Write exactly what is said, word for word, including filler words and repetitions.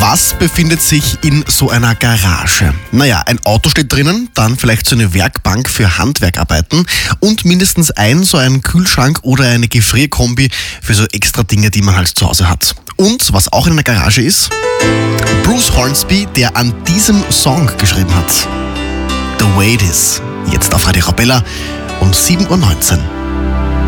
Was befindet sich in so einer Garage? Naja, ein Auto steht drinnen, dann vielleicht so eine Werkbank für Handwerkarbeiten und mindestens ein so ein Kühlschrank oder eine Gefrierkombi für so extra Dinge, die man halt zu Hause hat. Und was auch in einer Garage ist, Bruce Hornsby, der an diesem Song geschrieben hat. The Way It Is. Jetzt auf Radio Arabella um sieben Uhr neunzehn.